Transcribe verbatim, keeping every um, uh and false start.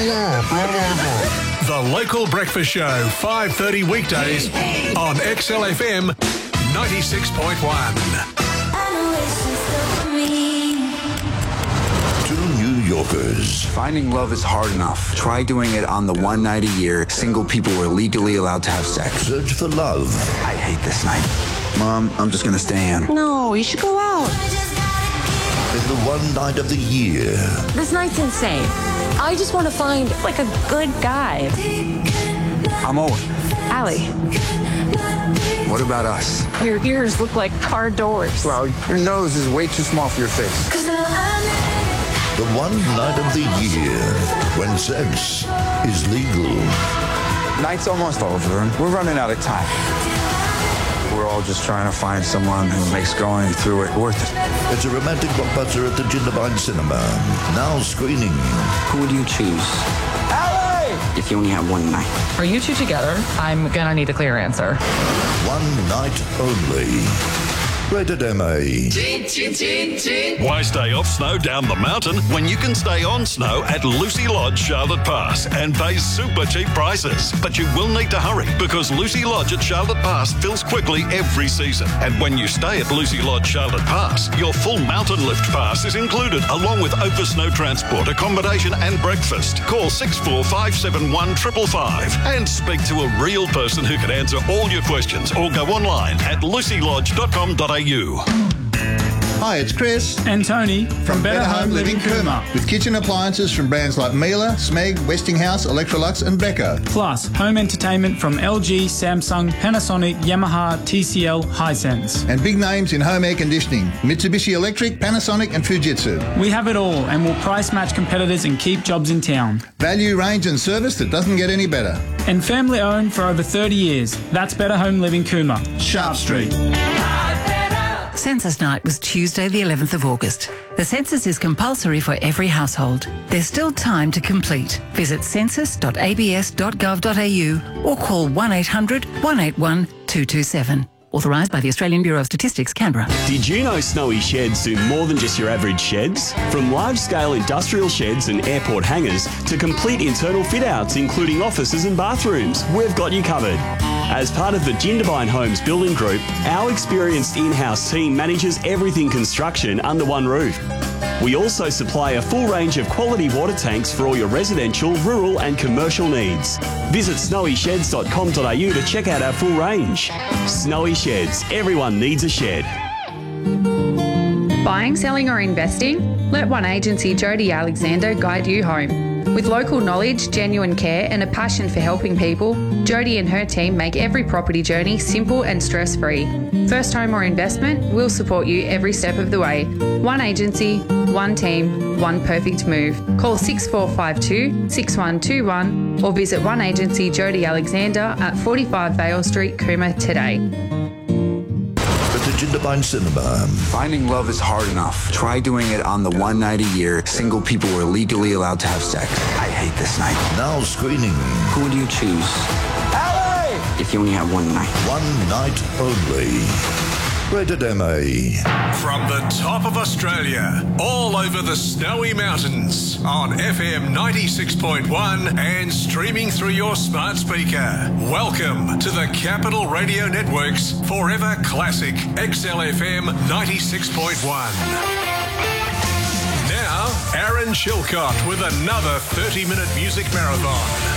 The Local Breakfast Show, five thirty weekdays on X L F M ninety-six point one. To New Yorkers. Finding love is hard enough. Try doing it on the one night a year single people are legally allowed to have sex. Search for love. I hate this night. Mom, I'm just gonna stay in. No, you should go out. In the one night of the year. This night's insane. I just want to find, like, a good guy. I'm Owen. Allie. What about us? Your ears look like car doors. Well, your nose is way too small for your face. The one night of the year when sex is legal. Night's almost over, and we're running out of time. We're all just trying to find someone who makes going through it worth it. It's a romantic blockbuster at the Jindabyne Cinema. Now screening. Who would you choose? Allie! If you only have one night. Are you two together? I'm gonna need a clear answer. One night only. Rated M A. Why stay off snow down the mountain when you can stay on snow at Lucy Lodge, Charlotte Pass and pay super cheap prices? But you will need to hurry because Lucy Lodge at Charlotte Pass fills quickly every season. And when you stay at Lucy Lodge, Charlotte Pass, your full mountain lift pass is included along with over snow transport, accommodation and breakfast. Call six four five seven one five five five and speak to a real person who can answer all your questions or go online at lucy lodge dot com dot a u. Hi, it's Chris and Tony from Better, Better Home Living Cooma. With kitchen appliances from brands like Miele, Smeg, Westinghouse, Electrolux and Beko. Plus, home entertainment from L G, Samsung, Panasonic, Yamaha, T C L, Hisense. And big names in home air conditioning, Mitsubishi Electric, Panasonic and Fujitsu. We have it all and will price match competitors and keep jobs in town. Value, range and service that doesn't get any better. And family owned for over thirty years. That's Better Home Living Cooma. Sharp Street. Census night was Tuesday the eleventh of August. The census is compulsory for every household. There's still time to complete. Visit census dot a b s dot gov dot a u or call one eight hundred one eight one two two seven. Authorised by the Australian Bureau of Statistics, Canberra. Did you know Snowy Sheds do more than just your average sheds? From large-scale industrial sheds and airport hangars to complete internal fit-outs including offices and bathrooms, we've got you covered. As part of the Jindabyne Homes Building Group, our experienced in-house team manages everything construction under one roof. We also supply a full range of quality water tanks for all your residential, rural and commercial needs. Visit snowy sheds dot com dot a u to check out our full range. Snowy Sheds, everyone needs a shed. Buying, selling or investing? Let One Agency Jody Alexander guide you home. With local knowledge, genuine care and a passion for helping people, Jody and her team make every property journey simple and stress-free. First home or investment, we'll support you every step of the way. One agency, one team, one perfect move. Call six four five two, six one two one or visit One Agency Jody Alexander at forty-five Vale Street, Cooma today. The Jindabyne Cinema. Finding love is hard enough. Try doing it on the one night a year single people are legally allowed to have sex. I hate this night. Now screening. Who would you choose? Allie! If you only have one night. One night only. Rated M A. From the top of Australia, all over the snowy mountains, on F M ninety-six point one and streaming through your smart speaker. Welcome to the Capital Radio Network's Forever Classic X L F M ninety-six point one. Now, Aaron Chilcott with another thirty-minute music marathon.